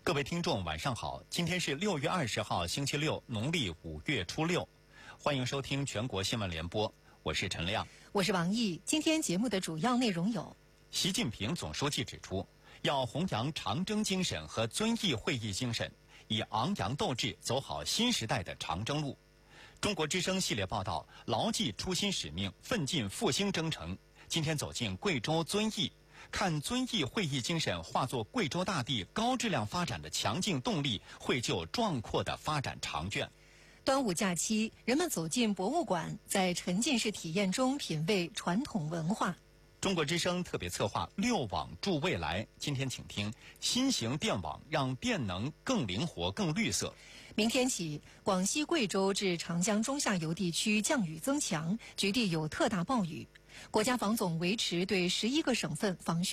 各位听众晚上好，今天是6月20号星期六，农历5月初6，欢迎收听全国新闻联播，我是陈亮， 我是王毅。今天节目的主要内容有： 习近平总书记指出，要弘扬长征精神和遵义会议精神，以昂扬斗志走好新时代的长征路。中国之声系列报道，牢记初心使命，奋进复兴征程。今天走进贵州遵义，看遵义会议精神化作贵州大地高质量发展的强劲动力，绘就壮阔的发展长卷。 端午假期，人们走进博物馆，在沉浸式体验中品味传统文化。 中国之声特别策划6网助未来，今天请听新型电网让电能更灵活更绿色。 明天起，广西贵州至长江中下游地区降雨增强，局地有特大暴雨。国家防总维持对11个省份防汛